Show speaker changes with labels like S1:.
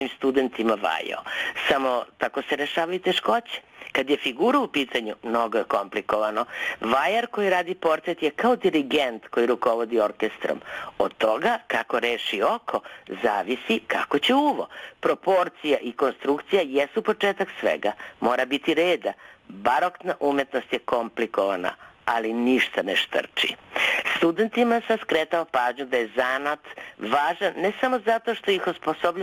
S1: studentima vajao. Samo tako se rešavaju teškoće. Kad je figura u pitanju, mnogo je komplikovano. Vajar koji radi portret je kao dirigent koji rukovodi orkestrom. Od toga kako reši oko, zavisi kako će uvo. Proporcija i konstrukcija jesu početak svega. Mora biti reda. Barokna umetnost je komplikovana, ali ništa ne štrči. Studentima sam skretao pažnju da je zanat važan ne samo zato što ih osposobljava